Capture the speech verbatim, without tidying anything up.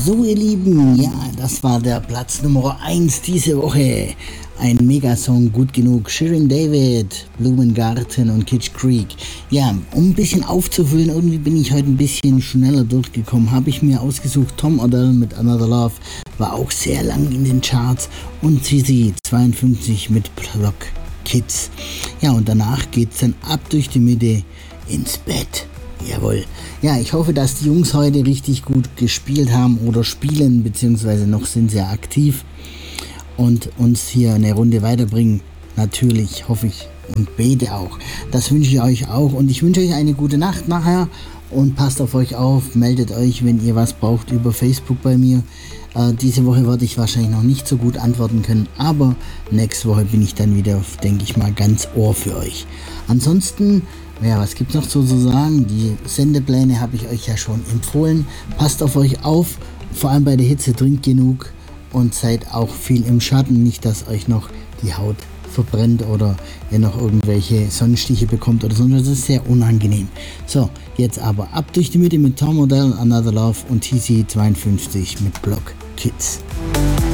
So ihr Lieben, ja, das war der Platz Nummer eins diese Woche. Ein Megasong, gut genug. Shirin David, Blumengarten und Kitsch Creek. Ja, um ein bisschen aufzufüllen, irgendwie bin ich heute ein bisschen schneller durchgekommen. Habe ich mir ausgesucht, Tom Odell mit Another Love, war auch sehr lang in den Charts. Und Zizi zweiundfünfzig mit Block Kids. Ja, und danach geht's dann ab durch die Mitte ins Bett. Jawohl. Ja, ich hoffe, dass die Jungs heute richtig gut gespielt haben oder spielen, beziehungsweise noch sind sie aktiv und uns hier eine Runde weiterbringen. Natürlich, hoffe ich und bete auch. Das wünsche ich euch auch und ich wünsche euch eine gute Nacht nachher und passt auf euch auf, meldet euch, wenn ihr was braucht, über Facebook bei mir. Äh, diese Woche werde ich wahrscheinlich noch nicht so gut antworten können, aber nächste Woche bin ich dann wieder, denke ich mal, ganz Ohr für euch. Ansonsten, ja, was gibt's noch so zu sagen? Die Sendepläne habe ich euch ja schon empfohlen. Passt auf euch auf, vor allem bei der Hitze, trinkt genug und seid auch viel im Schatten, nicht dass euch noch die Haut verbrennt oder ihr noch irgendwelche Sonnenstiche bekommt oder so. Das ist sehr unangenehm. So, jetzt aber ab durch die Mitte mit Tom Odell, Another Love und T C zweiundfünfzig mit Block Kids.